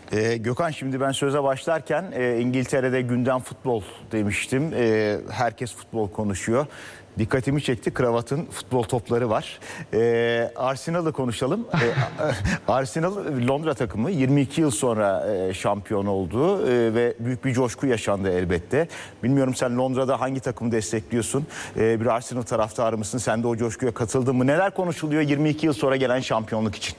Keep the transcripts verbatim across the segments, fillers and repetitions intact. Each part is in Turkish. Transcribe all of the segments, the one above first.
Ee, Gökhan, şimdi ben söze başlarken e, İngiltere'de gündem futbol demiştim. E, herkes futbol konuşuyor. Dikkatimi çekti, kravatın futbol topları var. E, Arsenal'ı konuşalım. E, Arsenal Londra takımı yirmi iki yıl sonra e, şampiyon oldu e, ve büyük bir coşku yaşandı elbette. Bilmiyorum, sen Londra'da hangi takımı destekliyorsun? E, bir Arsenal taraftarı mısın? Sen de o coşkuya katıldın mı? Neler konuşuluyor yirmi iki yıl sonra gelen şampiyonluk için?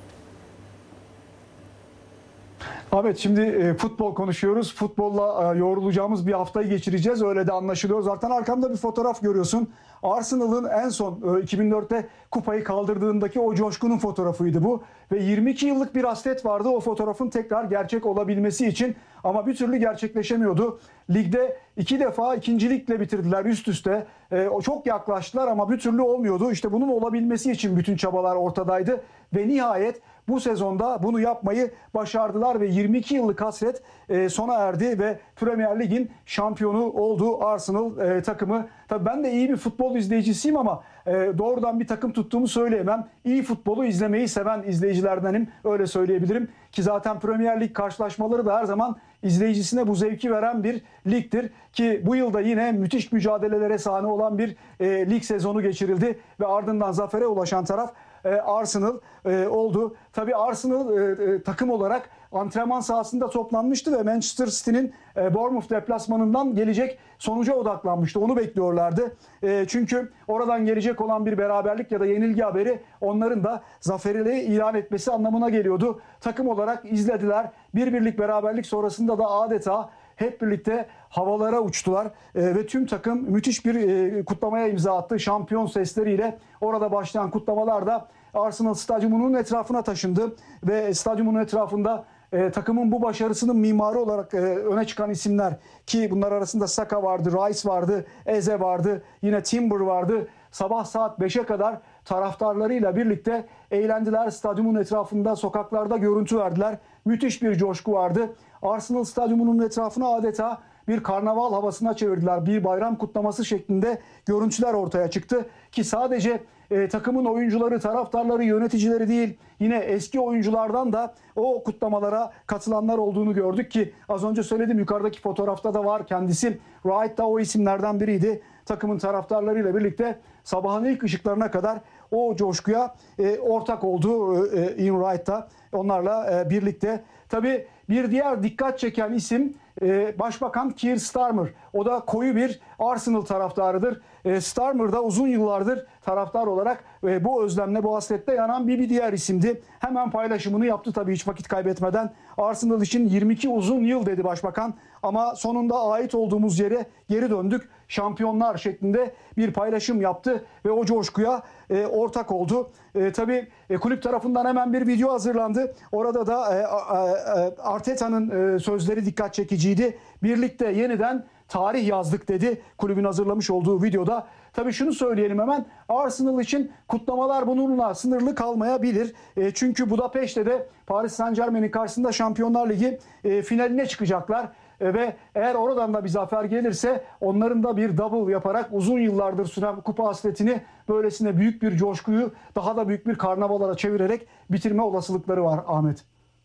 Ahmet, şimdi e, futbol konuşuyoruz. Futbolla e, yoğrulacağımız bir haftayı geçireceğiz. Öyle de anlaşılıyor. Zaten arkamda bir fotoğraf görüyorsun. Arsenal'ın en son e, iki bin dörtte kupayı kaldırdığındaki o coşkunun fotoğrafıydı bu. Ve yirmi iki yıllık bir hasret vardı o fotoğrafın tekrar gerçek olabilmesi için. Ama bir türlü gerçekleşemiyordu. Ligde iki defa ikincilikle bitirdiler üst üste. E, o çok yaklaştılar ama bir türlü olmuyordu. İşte bunun olabilmesi için bütün çabalar ortadaydı. Ve nihayet bu sezonda bunu yapmayı başardılar ve yirmi iki yıllık hasret e, sona erdi ve Premier Lig'in şampiyonu oldu Arsenal e, takımı. Tabii ben de iyi bir futbol izleyicisiyim ama e, doğrudan bir takım tuttuğumu söyleyemem. İyi futbolu izlemeyi seven izleyicilerdenim, öyle söyleyebilirim. Ki zaten Premier Lig karşılaşmaları da her zaman izleyicisine bu zevki veren bir ligdir. Ki bu yılda yine müthiş mücadelelere sahne olan bir e, lig sezonu geçirildi ve ardından zafere ulaşan taraf Arsenal e, oldu. Tabii Arsenal e, takım olarak antrenman sahasında toplanmıştı ve Manchester City'nin e, Bournemouth deplasmanından gelecek sonuca odaklanmıştı. Onu bekliyorlardı. E, çünkü oradan gelecek olan bir beraberlik ya da yenilgi haberi onların da zaferini ilan etmesi anlamına geliyordu. Takım olarak izlediler. Bir birlik beraberlik sonrasında da adeta hep birlikte havalara uçtular e, ve tüm takım müthiş bir e, kutlamaya imza attı. Şampiyon sesleriyle orada başlayan kutlamalar da Arsenal stadyumunun etrafına taşındı ve stadyumunun etrafında e, takımın bu başarısının mimarı olarak e, öne çıkan isimler, ki bunlar arasında Saka vardı, Rice vardı, Eze vardı, yine Timber vardı. Sabah saat beşe kadar taraftarlarıyla birlikte eğlendiler. Stadyumun etrafında, sokaklarda görüntü verdiler. Müthiş bir coşku vardı. Arsenal stadyumunun etrafına adeta bir karnaval havasına çevirdiler. Bir bayram kutlaması şeklinde görüntüler ortaya çıktı. Ki sadece e, takımın oyuncuları, taraftarları, yöneticileri değil, yine eski oyunculardan da o kutlamalara katılanlar olduğunu gördük ki az önce söyledim, yukarıdaki fotoğrafta da var kendisi. Wright da o isimlerden biriydi. Takımın taraftarlarıyla birlikte sabahın ilk ışıklarına kadar o coşkuya e, ortak oldu e, Ian Wright da onlarla e, birlikte. Tabii bir diğer dikkat çeken isim e, Başbakan Keir Starmer. O da koyu bir Arsenal taraftarıdır. E, Starmer da uzun yıllardır taraftar olarak e, bu özlemle, bu hasretle yanan bir, bir diğer isimdi. Hemen paylaşımını yaptı tabii hiç vakit kaybetmeden. Arsenal için yirmi iki uzun yıl dedi Başbakan ama sonunda ait olduğumuz yere geri döndük. Şampiyonlar şeklinde bir paylaşım yaptı ve o coşkuya e, ortak oldu. E, tabii e, kulüp tarafından hemen bir video hazırlandı. Orada da e, e, Arteta'nın e, sözleri dikkat çekiciydi. Birlikte yeniden tarih yazdık dedi kulübün hazırlamış olduğu videoda. Tabii şunu söyleyelim hemen, Arsenal için kutlamalar bununla sınırlı kalmayabilir. E, çünkü Budapeşte de Paris Saint-Germain'in karşısında Şampiyonlar Ligi e, finaline çıkacaklar. E, ve eğer oradan da bir zafer gelirse onların da bir double yaparak uzun yıllardır süren kupa hasretini böylesine büyük bir coşkuyu daha da büyük bir karnavala çevirerek bitirme olasılıkları var Ahmet.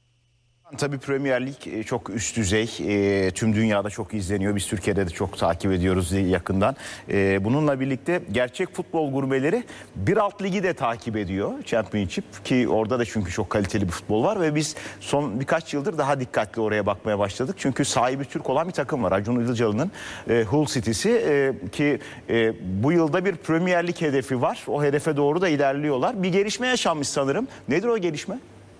Tabii Premier Lig çok üst düzey, e, tüm dünyada çok izleniyor. Biz Türkiye'de de çok takip ediyoruz yakından. E, bununla birlikte gerçek futbol gurmeleri bir alt ligi de takip ediyor, Championship, ki orada da çünkü çok kaliteli bir futbol var ve biz son birkaç yıldır daha dikkatli oraya bakmaya başladık. Çünkü sahibi Türk olan bir takım var, Acun Ilıcalı'nın e, Hull City'si e, ki e, bu yılda bir Premier Lig hedefi var. O hedefe doğru da ilerliyorlar. Bir gelişme yaşanmış sanırım. Nedir o gelişme?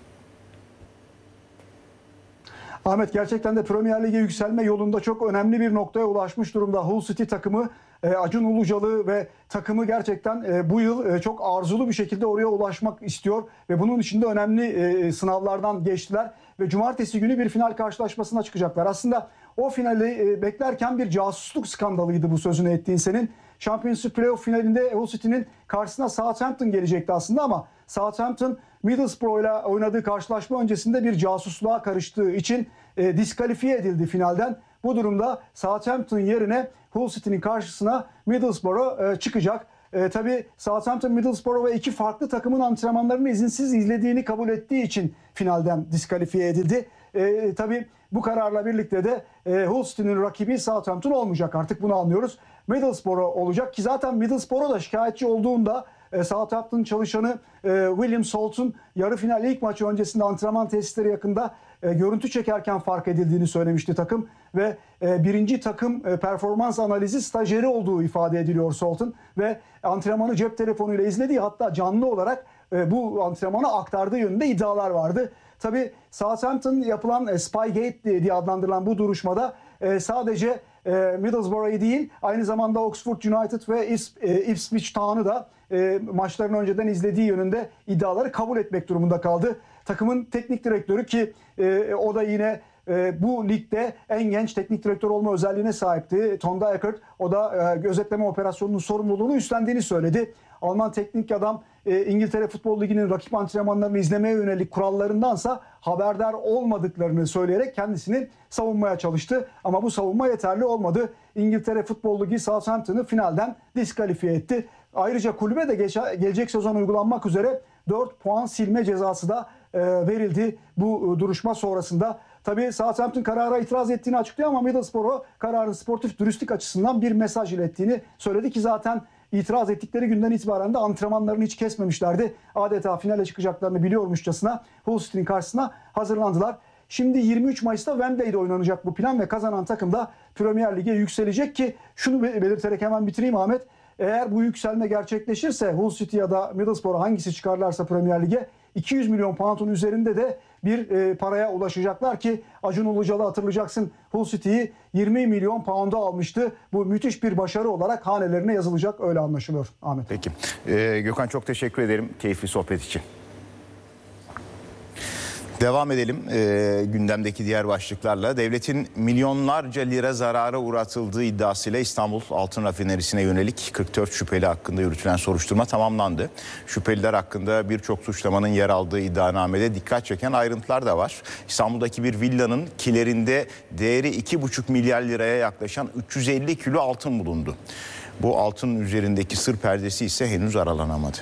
Ahmet, gerçekten de Premier Lig'e yükselme yolunda çok önemli bir noktaya ulaşmış durumda. Hull City takımı, Acun Ilıcalı ve takımı gerçekten bu yıl çok arzulu bir şekilde oraya ulaşmak istiyor. Ve bunun için de önemli sınavlardan geçtiler. Ve cumartesi günü bir final karşılaşmasına çıkacaklar. Aslında o finali beklerken bir casusluk skandalıydı bu sözünü ettiğin senin. Championship Playoff finalinde Hull City'nin karşısına Southampton gelecekti aslında ama Southampton Middlesbrough ile oynadığı karşılaşma öncesinde bir casusluğa karıştığı için e, diskalifiye edildi finalden. Bu durumda Southampton yerine Hull City'nin karşısına Middlesbrough e, çıkacak. E, tabii Southampton, Middlesbrough ve iki farklı takımın antrenmanlarını izinsiz izlediğini kabul ettiği için finalden diskalifiye edildi. E, tabii bu kararla birlikte de e, Hull City'nin rakibi Southampton olmayacak, artık bunu anlıyoruz. Middlesbrough olacak ki zaten Middlesbrough da şikayetçi olduğunda e, Southampton çalışanı e, William Salt'un yarı final ilk maçı öncesinde antrenman tesisleri yakında e, görüntü çekerken fark edildiğini söylemişti takım ve e, birinci takım e, performans analizi stajyeri olduğu ifade ediliyor Salt'un ve antrenmanı cep telefonuyla izlediği, hatta canlı olarak e, bu antrenmanı aktardığı yönünde iddialar vardı. Tabii Southampton yapılan e, Spygate diye, diye adlandırılan bu duruşmada e, sadece e, Middlesbrough'ı değil, aynı zamanda Oxford United ve Ips, e, Ipswich Town'u da e, maçlarını önceden izlediği yönünde iddiaları kabul etmek durumunda kaldı. Takımın teknik direktörü ki e, o da yine e, bu ligde en genç teknik direktör olma özelliğine sahipti. Tonda Eckert, o da e, gözetleme operasyonunun sorumluluğunu üstlendiğini söyledi. Alman teknik adam e, İngiltere Futbol Ligi'nin rakip antrenmanlarını izlemeye yönelik kurallarındansa haberdar olmadıklarını söyleyerek kendisini savunmaya çalıştı. Ama bu savunma yeterli olmadı. İngiltere Futbol Ligi Southampton'ı finalden diskalifiye etti. Ayrıca kulübe de geçe, gelecek sezon uygulanmak üzere dört puan silme cezası da e, verildi bu e, duruşma sonrasında. Tabii Southampton karara itiraz ettiğini açıklıyor ama Middlesbrough kararın sportif dürüstlük açısından bir mesaj ilettiğini söyledi ki zaten itiraz ettikleri günden itibaren de antrenmanlarını hiç kesmemişlerdi. Adeta finale çıkacaklarını biliyormuşçasına Hull City'nin karşısına hazırlandılar. Şimdi yirmi üç Mayıs'ta Wembley'de oynanacak bu plan ve kazanan takım da Premier Lig'e yükselecek ki şunu belirterek hemen bitireyim Ahmet. Eğer bu yükselme gerçekleşirse Hull City ya da Middlesbrough hangisi çıkarlarsa Premier Lig'e iki yüz milyon pound'un üzerinde de bir e, paraya ulaşacaklar ki Acun Ilıcalı hatırlayacaksın Hull City'yi yirmi milyon pound'a almıştı. Bu müthiş bir başarı olarak hanelerine yazılacak, öyle anlaşılıyor Ahmet. Peki. Ee, Gökhan, çok teşekkür ederim keyifli sohbet için. Devam edelim e, gündemdeki diğer başlıklarla. Devletin milyonlarca lira zarara uğratıldığı iddiasıyla İstanbul Altın Rafinerisi'ne yönelik kırk dört şüpheli hakkında yürütülen soruşturma tamamlandı. Şüpheliler hakkında birçok suçlamanın yer aldığı iddianamede dikkat çeken ayrıntılar da var. İstanbul'daki bir villanın kilerinde değeri iki buçuk milyar liraya yaklaşan üç yüz elli kilo altın bulundu. Bu altın üzerindeki sır perdesi ise henüz aralanamadı.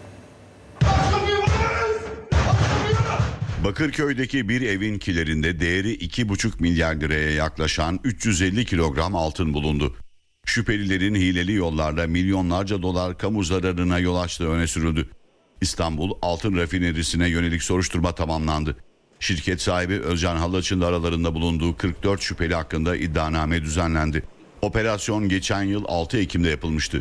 Bakırköy'deki bir evin kilerinde değeri iki buçuk milyar liraya yaklaşan üç yüz elli kilogram altın bulundu. Şüphelilerin hileli yollarla milyonlarca dolar kamu zararına yol açtığı öne sürüldü. İstanbul Altın Rafinerisi'ne yönelik soruşturma tamamlandı. Şirket sahibi Özcan Halaç'ın da aralarında bulunduğu kırk dört şüpheli hakkında iddianame düzenlendi. Operasyon geçen yıl altı Ekim'de yapılmıştı.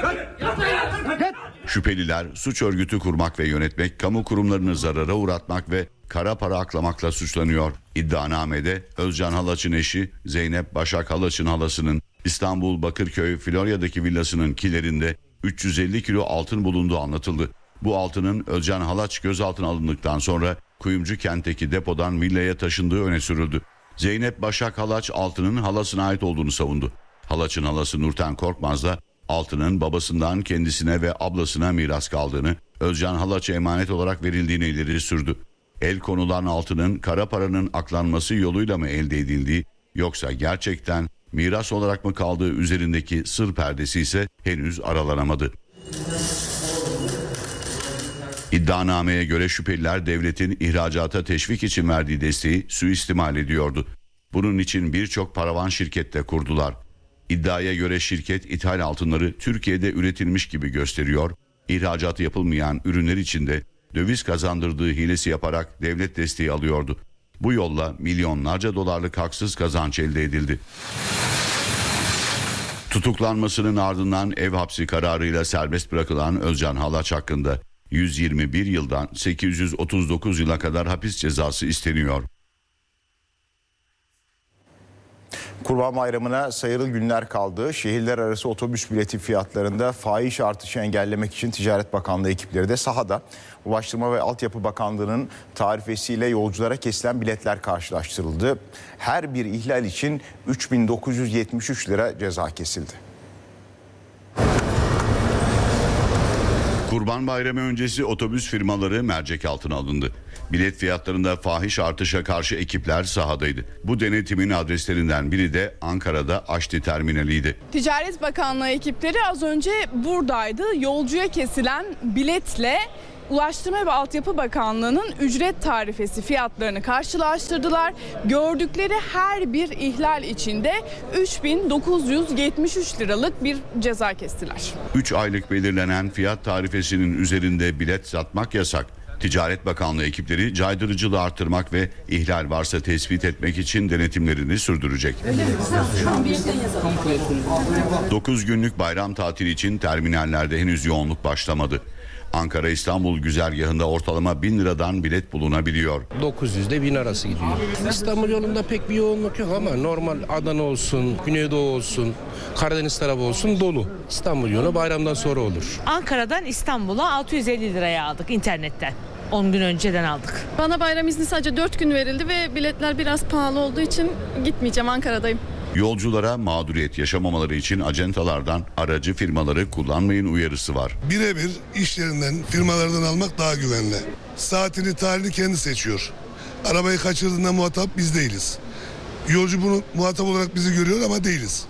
Şüpheliler suç örgütü kurmak ve yönetmek, kamu kurumlarını zarara uğratmak ve kara para aklamakla suçlanıyor. İddianamede Özcan Halaç'ın eşi Zeynep Başak Halaç'ın halasının İstanbul Bakırköy Florya'daki villasının kilerinde üç yüz elli kilo altın bulunduğu anlatıldı. Bu altının Özcan Halaç gözaltına alındıktan sonra Kuyumcu kentteki depodan villaya taşındığı öne sürüldü. Zeynep Başak Halaç altının halasına ait olduğunu savundu. Halaç'ın halası Nurten Korkmaz da altının babasından kendisine ve ablasına miras kaldığını, Özcan Halaç'a emanet olarak verildiğini ileri sürdü. El konulan altının kara paranın aklanması yoluyla mı elde edildiği, yoksa gerçekten miras olarak mı kaldığı üzerindeki sır perdesi ise henüz aralanamadı. İddianameye göre şüpheliler devletin ihracata teşvik için verdiği desteği suistimal ediyordu. Bunun için birçok paravan şirkette kurdular. İddiaya göre şirket ithal altınları Türkiye'de üretilmiş gibi gösteriyor, ihracat yapılmayan ürünler için de döviz kazandırdığı hilesi yaparak devlet desteği alıyordu. Bu yolla milyonlarca dolarlık haksız kazanç elde edildi. Tutuklanmasının ardından ev hapsi kararıyla serbest bırakılan Özcan Halaç hakkında yüz yirmi bir yıldan sekiz yüz otuz dokuz yıla kadar hapis cezası isteniyor. Kurban Bayramı'na sayılı günler kaldı. Şehirler arası otobüs bileti fiyatlarında fahiş artışı engellemek için Ticaret Bakanlığı ekipleri de sahada. Ulaştırma ve Altyapı Bakanlığı'nın tarifesiyle yolculara kesilen biletler karşılaştırıldı. Her bir ihlal için üç bin dokuz yüz yetmiş üç lira ceza kesildi. Kurban Bayramı öncesi otobüs firmaları mercek altına alındı. Bilet fiyatlarında fahiş artışa karşı ekipler sahadaydı. Bu denetimin adreslerinden biri de Ankara'da Aşti Terminali'ydi. Ticaret Bakanlığı ekipleri az önce buradaydı. Yolcuya kesilen biletle Ulaştırma ve Altyapı Bakanlığı'nın ücret tarifesi fiyatlarını karşılaştırdılar. Gördükleri her bir ihlal içinde üç bin dokuz yüz yetmiş üç liralık bir ceza kestiler. üç aylık belirlenen fiyat tarifesinin üzerinde bilet satmak yasak. Ticaret Bakanlığı ekipleri caydırıcılığı artırmak ve ihlal varsa tespit etmek için denetimlerini sürdürecek. dokuz günlük bayram tatili için terminallerde henüz yoğunluk başlamadı. Ankara-İstanbul güzergahında ortalama bin liradan bilet bulunabiliyor. dokuz yüz ile bin arası gidiyor. İstanbul yolunda pek bir yoğunluk yok ama normal Adana olsun, Güneydoğu olsun, Karadeniz tarafı olsun dolu. İstanbul yolu bayramdan sonra olur. Ankara'dan İstanbul'a altı yüz elli liraya aldık internetten. on gün önceden aldık. Bana bayram izni sadece dört gün verildi ve biletler biraz pahalı olduğu için gitmeyeceğim, Ankara'dayım. Yolculara mağduriyet yaşamamaları için acentalardan aracı firmaları kullanmayın uyarısı var. Birebir iş yerinden, firmalardan almak daha güvenli. Saatini, tarihini kendi seçiyor. Arabayı kaçırdığında muhatap biz değiliz. Yolcu bunu muhatap olarak bizi görüyor ama değiliz.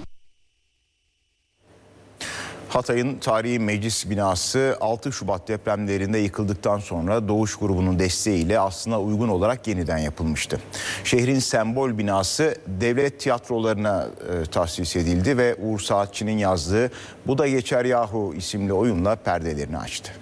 Hatay'ın tarihi meclis binası altı Şubat depremlerinde yıkıldıktan sonra Doğuş grubunun desteğiyle aslına uygun olarak yeniden yapılmıştı. Şehrin sembol binası devlet tiyatrolarına e, tahsis edildi ve Uğur Saatçı'nın yazdığı "Bu da geçer yahu" isimli oyunla perdelerini açtı.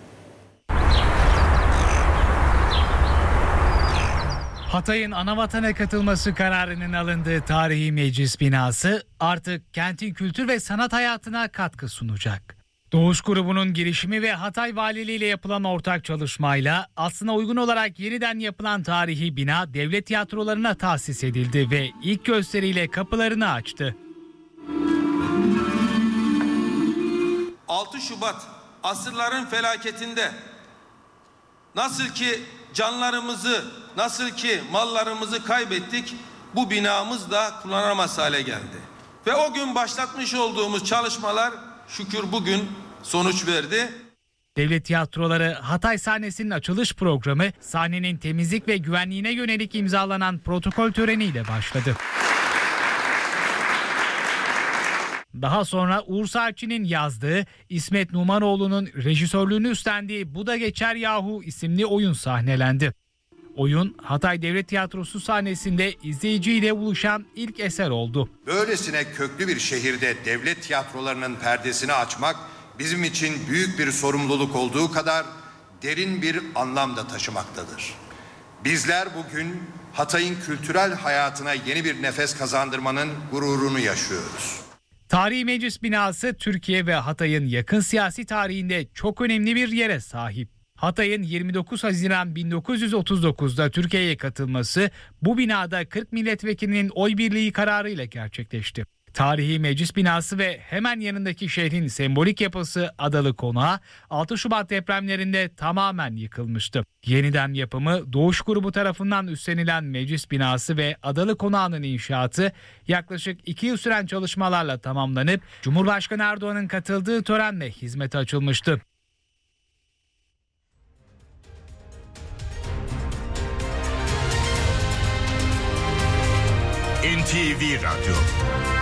Hatay'ın anavatana katılması kararının alındığı tarihi meclis binası artık kentin kültür ve sanat hayatına katkı sunacak. Doğuş grubunun girişimi ve Hatay Valiliği ile yapılan ortak çalışmayla aslına uygun olarak yeniden yapılan tarihi bina devlet tiyatrolarına tahsis edildi ve ilk gösteriyle kapılarını açtı. altı Şubat asırların felaketinde nasıl ki canlarımızı, nasıl ki mallarımızı kaybettik, bu binamız da kullanılamaz hale geldi. Ve o gün başlatmış olduğumuz çalışmalar şükür bugün sonuç verdi. Devlet tiyatroları Hatay sahnesinin açılış programı sahnenin temizlik ve güvenliğine yönelik imzalanan protokol töreniyle başladı. Daha sonra Uğur Saatçı'nın yazdığı, İsmet Numanoğlu'nun rejisörlüğünü üstlendiği "Bu da geçer yahu" isimli oyun sahnelendi. Oyun Hatay Devlet Tiyatrosu sahnesinde izleyiciyle buluşan ilk eser oldu. Böylesine köklü bir şehirde devlet tiyatrolarının perdesini açmak bizim için büyük bir sorumluluk olduğu kadar derin bir anlam da taşımaktadır. Bizler bugün Hatay'ın kültürel hayatına yeni bir nefes kazandırmanın gururunu yaşıyoruz. Tarihi meclis binası Türkiye ve Hatay'ın yakın siyasi tarihinde çok önemli bir yere sahip. Hatay'ın yirmi dokuz Haziran bin dokuz yüz otuz dokuz'da Türkiye'ye katılması bu binada kırk milletvekilinin oy birliği kararıyla gerçekleşti. Tarihi meclis binası ve hemen yanındaki şehrin sembolik yapısı Adalı Konağı altı Şubat depremlerinde tamamen yıkılmıştı. Yeniden yapımı Doğuş grubu tarafından üstlenilen meclis binası ve Adalı Konağı'nın inşaatı yaklaşık iki yıl süren çalışmalarla tamamlanıp Cumhurbaşkanı Erdoğan'ın katıldığı törenle hizmete açılmıştı. N T V Radyo